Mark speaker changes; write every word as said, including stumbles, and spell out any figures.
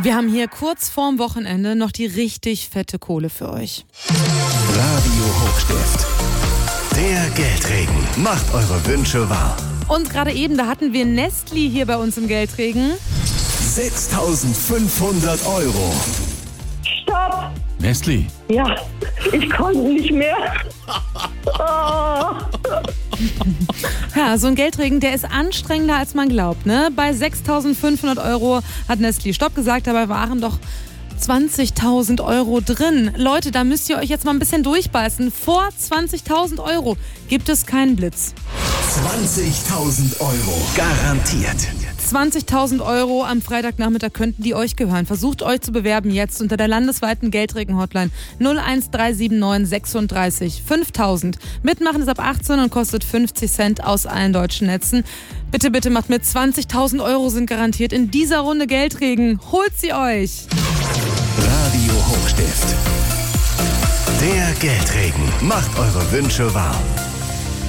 Speaker 1: Wir haben hier kurz vorm Wochenende noch die richtig fette Kohle für euch.
Speaker 2: Radio Hochstift. Der Geldregen macht eure Wünsche wahr.
Speaker 1: Und gerade eben, da hatten wir Nestli hier bei uns im Geldregen.
Speaker 2: sechstausendfünfhundert Euro.
Speaker 3: Stopp!
Speaker 4: Nestli.
Speaker 3: Ja, ich konnte nicht mehr. Oh.
Speaker 1: Ja, so ein Geldregen, der ist anstrengender, als man glaubt, ne? Bei sechstausendfünfhundert Euro hat Nestli Stopp gesagt, dabei waren doch zwanzigtausend Euro drin. Leute, da müsst ihr euch jetzt mal ein bisschen durchbeißen. Vor zwanzigtausend Euro gibt es keinen Blitz.
Speaker 2: zwanzigtausend Euro. Garantiert.
Speaker 1: zwanzigtausend Euro am Freitagnachmittag könnten die euch gehören. Versucht euch zu bewerben jetzt unter der landesweiten Geldregen-Hotline null eins drei sieben neun sechsunddreißig fünftausend. Mitmachen ist ab achtzehn und kostet fünfzig Cent aus allen deutschen Netzen. Bitte, bitte macht mit. zwanzigtausend Euro sind garantiert in dieser Runde Geldregen. Holt sie euch!
Speaker 2: Radio Hochstift. Der Geldregen macht eure Wünsche wahr.